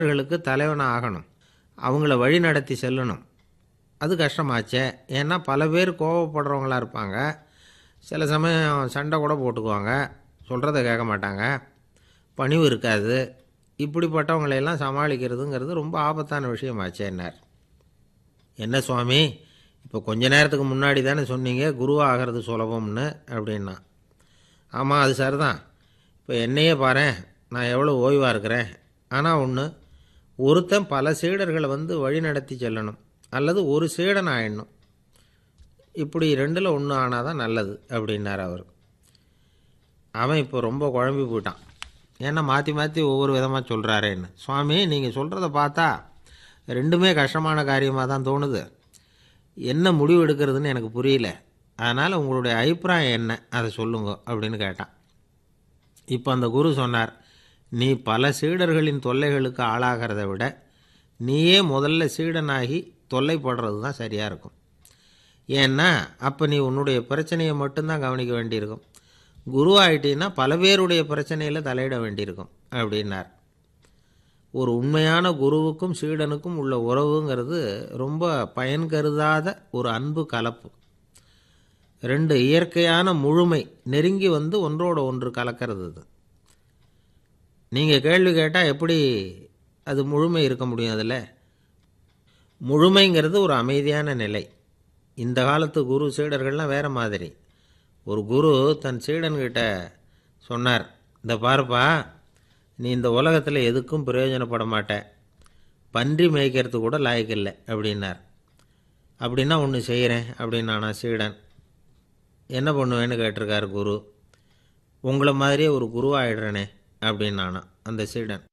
சீடர்களுக்கு தலைவனாக ஆகணும், அவங்கள வழி நடத்தி செல்லணும். அது கஷ்டமாச்சே. ஏன்னா பல பேர் கோபப்படுறவங்களா இருப்பாங்க, சில சமயம் சண்டை கூட போட்டுக்குவாங்க, சொல்கிறத கேட்க மாட்டாங்க, பணிவு இருக்காது. இப்படிப்பட்டவங்களையெல்லாம் சமாளிக்கிறதுங்கிறது ரொம்ப ஆபத்தான விஷயமாச்சேன்னார். என்ன சுவாமி, இப்போ கொஞ்ச நேரத்துக்கு முன்னாடி தானே சொன்னீங்க குருவாகிறது சுலபம்னு அப்படின்னா. ஆமாம், அது சரிதான். இப்போ என்னையே பாரேன், நான் எவ்வளோ ஓய்வாக இருக்கிறேன். ஆனால் ஒன்று, ஒருத்தன் பல சீடர்களை வழி நடத்தி செல்லணும், அல்லது ஒரு சீடன் ஆயிடணும். இப்படி ரெண்டில் ஒன்று ஆனால் தான் நல்லது அப்படின்னார் அவர். அவன் இப்போ ரொம்ப குழம்பி போயிட்டான். ஏன்னா மாற்றி மாற்றி ஒவ்வொரு விதமாக சொல்கிறாரேன்னு. சுவாமி, நீங்கள் சொல்கிறத பார்த்தா ரெண்டுமே கஷ்டமான காரியமாக தான் தோணுது. என்ன முடிவு எடுக்கிறதுன்னு எனக்கு புரியல. அதனால் உங்களுடைய அபிப்பிராயம் என்ன, அதை சொல்லுங்க அப்படின்னு கேட்டான். இப்போ அந்த குரு சொன்னார், நீ பல சீடர்களின் தொல்லைகளுக்கு ஆளாகிறத விட நீயே முதல்ல சீடனாகி தொல்லைப்படுறது தான் சரியாக இருக்கும். ஏன்னா அப்போ நீ உன்னுடைய பிரச்சனையை மட்டும்தான் கவனிக்க வேண்டியிருக்கும். குருவாயிட்டீன்னா பல பேருடைய பிரச்சனையில் தலையிட வேண்டியிருக்கும் அப்படின்னார். ஒரு உண்மையான குருவுக்கும் சீடனுக்கும் உள்ள உறவுங்கிறது ரொம்ப பயன் கருதாத ஒரு அன்பு கலப்பு. ரெண்டு இயற்கையான முழுமை நெருங்கி ஒன்றோட ஒன்று கலக்கிறது. அது நீங்கள் கேள்வி கேட்டால் எப்படி அது முழுமை இருக்க முடியும்? அதில் முழுமைங்கிறது ஒரு அமைதியான நிலை. இந்த காலத்து குரு சீடர்கள்லாம் வேறு மாதிரி. ஒரு குரு தன் சீடன்கிட்ட சொன்னார், இந்த பாருப்பா, நீ இந்த உலகத்தில் எதுக்கும் பிரயோஜனப்பட மாட்ட, பன்றி மேய்க்கிறது கூட லாய்க்கில்லை அப்படின்னார். அப்படின்னா ஒன்று செய்கிறேன் அப்படின்னானா சீடன். என்ன பண்ணுவேன்னு கேட்டிருக்கார் குரு. உங்களை மாதிரியே ஒரு குருவாயிடுறேனே அப்படின்னானா அந்த சீடன்.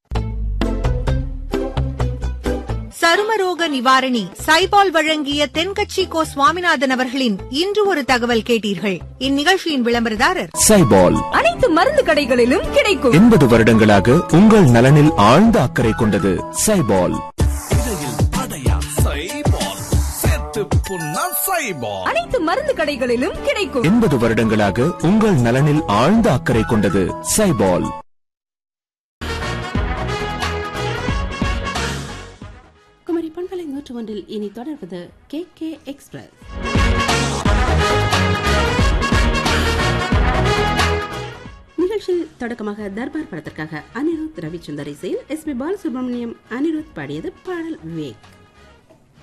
சருமரோக நிவாரணி சைபால் வழங்கிய தென்கட்சி கோ சுவாமிநாதன் அவர்களின் இன்று ஒரு தகவல் கேட்டீர்கள். இந்நிகழ்ச்சியின் விளம்பரதாரர் சைபால். அனைத்து மருந்து கடைகளிலும் கிடைக்கும். 80 வருடங்களாக உங்கள் நலனில் ஆழ்ந்த அக்கறை கொண்டது சைபால். அனைத்து மருந்து கடைகளிலும் கிடைக்கும். 80 வருடங்களாக உங்கள் நலனில் ஆழ்ந்த அக்கறை கொண்டது சைபால். குமரி பண்பலை 101 இனி தொடர்வது KK எக்ஸ்பிரஸ். நிகழ்ச்சியில் தொடக்கமாக தர்பார் படத்திற்காக அனிருத் ரவிச்சந்தர் இசையில் SP பாலசுப்ரமணியம் அனிருத் பாடியது பாடல் விவேக்.